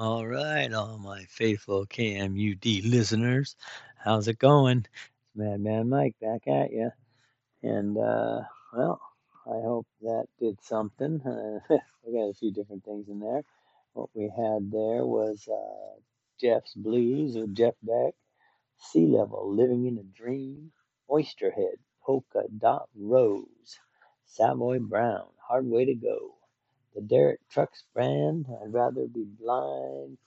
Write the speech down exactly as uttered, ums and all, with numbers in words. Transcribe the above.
All right, all my faithful K M U D listeners, how's it going? It's Madman Mike back at you, and uh, well, I hope that did something. Uh, we got a few different things in there. What we had there was uh, Jeff's Blues with Jeff Beck, Sea Level, Living in a Dream, Oysterhead, Polka Dot Rose, Savoy Brown, Hard Way to Go, the Derek Trucks Band, I'd Rather Be Blind,